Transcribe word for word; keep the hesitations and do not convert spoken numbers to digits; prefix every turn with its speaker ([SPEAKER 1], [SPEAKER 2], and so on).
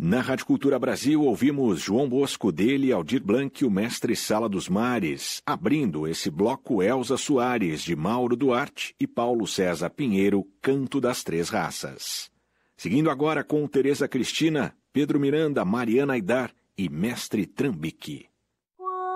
[SPEAKER 1] Na Rádio Cultura Brasil, ouvimos João Bosco dele, Aldir Blanc, o Mestre Sala dos Mares. Abrindo esse bloco, Elza Soares, de Mauro Duarte, e Paulo César Pinheiro, Canto das Três Raças. Seguindo agora com Tereza Cristina, Pedro Miranda, Mariana Aidar e Mestre Trambique.